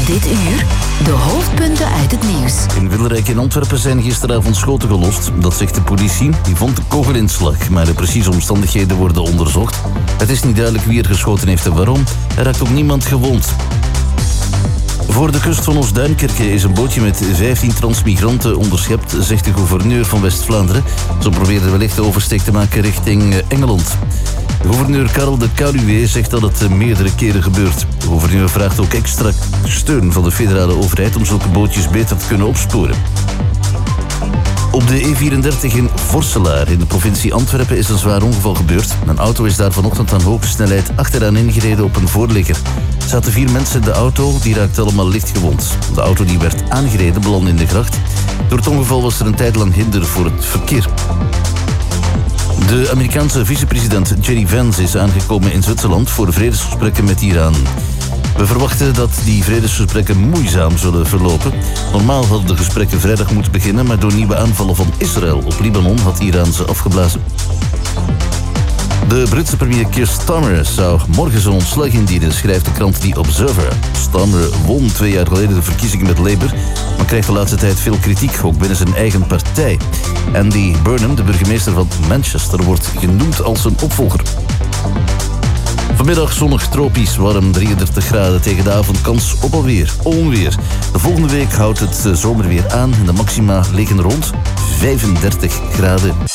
Dit uur de hoofdpunten uit het nieuws. In Wilrijk in Antwerpen zijn gisteravond schoten gelost. Dat zegt de politie. Die vond de kogelinslag, maar de precieze omstandigheden worden onderzocht. Het is niet duidelijk wie er geschoten heeft en waarom. Er raakt ook niemand gewond. Voor de kust van Oost-Duinkerke is een bootje met 15 transmigranten onderschept, zegt de gouverneur van West-Vlaanderen. Ze probeerden wellicht de oversteek te maken richting Engeland. Gouverneur Karel de Caluwe zegt dat het meerdere keren gebeurt. De gouverneur vraagt ook extra steun van de federale overheid om zulke bootjes beter te kunnen opsporen. Op de E34 in Vorselaar in de provincie Antwerpen is een zwaar ongeval gebeurd. Een auto is daar vanochtend aan hoge snelheid achteraan ingereden op een voorligger. Er zaten 4 mensen in de auto, die raakten allemaal licht gewond. De auto die werd aangereden belandde in de gracht. Door het ongeval was er een tijd lang hinder voor het verkeer. De Amerikaanse vicepresident J.D. Vance is aangekomen in Zwitserland voor vredesgesprekken met Iran. We verwachten dat die vredesgesprekken moeizaam zullen verlopen. Normaal hadden de gesprekken vrijdag moeten beginnen, maar door nieuwe aanvallen van Israël op Libanon had Iran ze afgeblazen. De Britse premier Keir Starmer zou morgen zijn ontslag indienen, schrijft de krant The Observer. Starmer won 2 jaar geleden de verkiezingen met Labour, maar krijgt de laatste tijd veel kritiek, ook binnen zijn eigen partij. Andy Burnham, de burgemeester van Manchester, wordt genoemd als zijn opvolger. Vanmiddag zonnig tropisch warm, 33 graden, tegen de avond kans op alweer onweer. De volgende week houdt het zomerweer aan en de maxima liggen rond 35 graden.